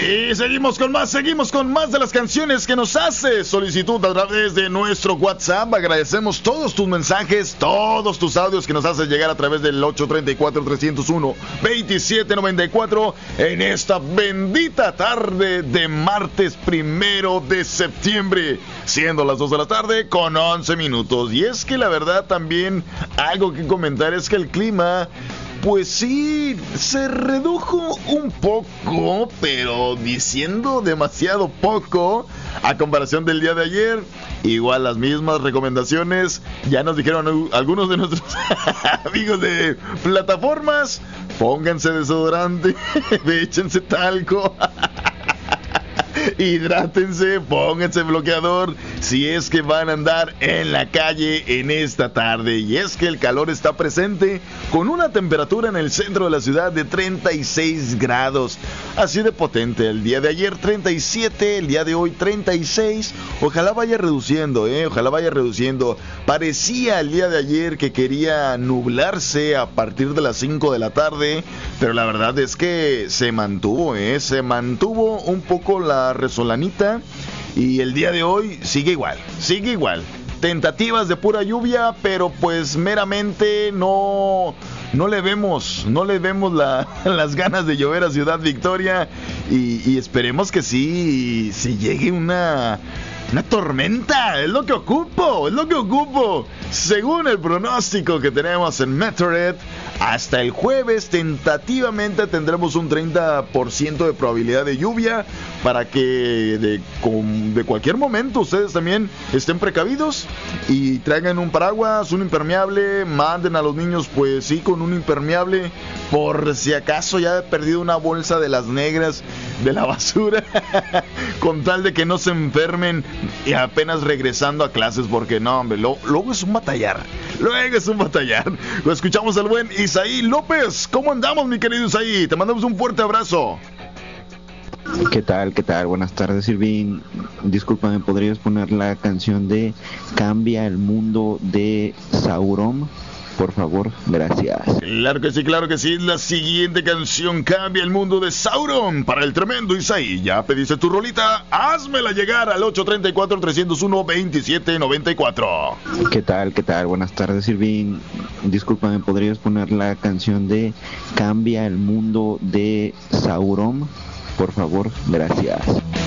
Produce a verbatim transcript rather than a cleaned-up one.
Y seguimos con más, seguimos con más de las canciones que nos hace solicitud a través de nuestro WhatsApp. Agradecemos todos tus mensajes, todos tus audios que nos haces llegar a través del ocho tres cuatro, tres cero uno, dos siete nueve cuatro en esta bendita tarde de martes primero de septiembre, siendo las dos de la tarde con once minutos. Y es que la verdad también algo que comentar es que el clima, pues sí, se redujo un poco, pero diciendo demasiado poco a comparación del día de ayer. Igual las mismas recomendaciones ya nos dijeron algunos de nuestros amigos de plataformas: pónganse desodorante, échense talco, hidrátense, pónganse bloqueador si es que van a andar en la calle en esta tarde. Y es que el calor está presente con una temperatura en el centro de la ciudad de treinta y seis grados. Así de potente. El día de ayer treinta y siete, el día de hoy treinta y seis. Ojalá vaya reduciendo, eh, ojalá vaya reduciendo. Parecía el día de ayer que quería nublarse a partir de las cinco de la tarde, pero la verdad es que se mantuvo, eh, se mantuvo un poco la resolanita. Y el día de hoy sigue igual, sigue igual. Tentativas de pura lluvia, pero pues meramente no, no le vemos, no le vemos la, las ganas de llover a Ciudad Victoria. Y, y esperemos que sí, sí llegue una, una tormenta. Es lo que ocupo, es lo que ocupo. Según el pronóstico que tenemos en Meteorite, hasta el jueves tentativamente tendremos un treinta por ciento de probabilidad de lluvia, para que de, con, de cualquier momento ustedes también estén precavidos y traigan un paraguas, un impermeable. Manden a los niños, pues sí, con un impermeable, por si acaso ya he perdido una bolsa de las negras de la basura con tal de que no se enfermen y apenas regresando a clases, porque no, hombre, lo, luego es un batallar, luego es un batallar. Lo escuchamos al buen Isaí López. ¿Cómo andamos, mi querido Isaí? Te mandamos un fuerte abrazo. ¿Qué tal? ¿Qué tal? Buenas tardes, Irving. Discúlpame, ¿podrías poner la canción de Cambia el Mundo de Sauron? Por favor, gracias. Claro que sí, claro que sí. La siguiente canción, Cambia el Mundo de Sauron, para el tremendo Isaí. Ya pediste tu rolita, házmela llegar al ocho tres cuatro, tres cero uno, dos siete nueve cuatro. ¿Qué tal? ¿Qué tal? Buenas tardes, Irving. Discúlpame, ¿podrías poner la canción de Cambia el Mundo de Sauron? Por favor, gracias.